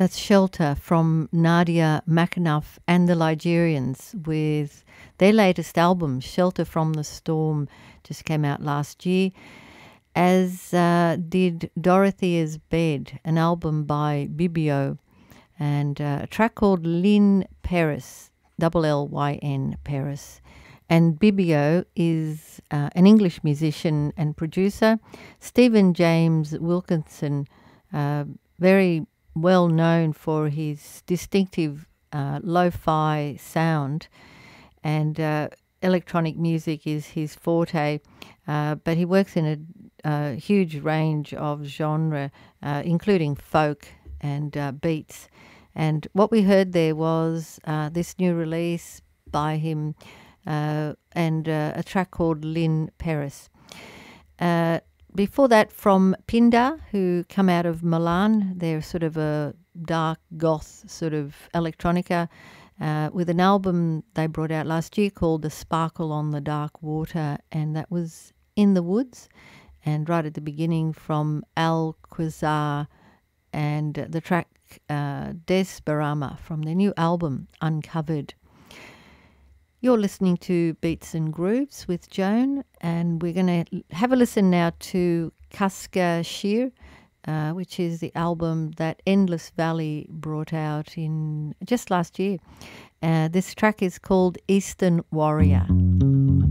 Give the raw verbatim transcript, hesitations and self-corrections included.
That's Shelter from Nadia McAnuff and the Ligerians with their latest album, Shelter from the Storm, just came out last year, as uh, did Dorothea's Bed, an album by Bibio, and uh, a track called Lynn Paris, double L Y N Paris. And Bibio is uh, an English musician and producer. Stephen James Wilkinson, uh, very well known for his distinctive uh, lo-fi sound, and uh, electronic music is his forte, uh, but he works in a, a huge range of genre, uh, including folk and uh, beats. And what we heard there was uh, this new release by him, uh, and uh, a track called Lynn Paris. Uh, Before that, from Pinda, who come out of Milan. They're sort of a dark goth sort of electronica, uh, with an album they brought out last year called The Sparkle on the Dark Water, and that was In the Woods. And right at the beginning, from Al Quasar and the track uh, Desperama from their new album Uncovered. You're listening to Beats and Grooves with Joan, and we're going to have a listen now to Kaska Sheer, uh, which is the album that Endless Valley brought out in just last year. Uh, this track is called Eastern Warrior.